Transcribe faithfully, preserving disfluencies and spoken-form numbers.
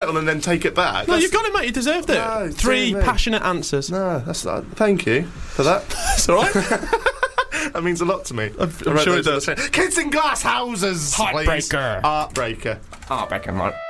on and then take it back. No, that's, you got it, mate. You deserved it. No, Three dear me. passionate answers. No, that's uh, thank you for that. That's all right. That means a lot to me. I'm, I I'm wrote sure it those does. on the train. Kids in glass houses. Heartbreaker. Heartbreaker. Heartbreaker, man.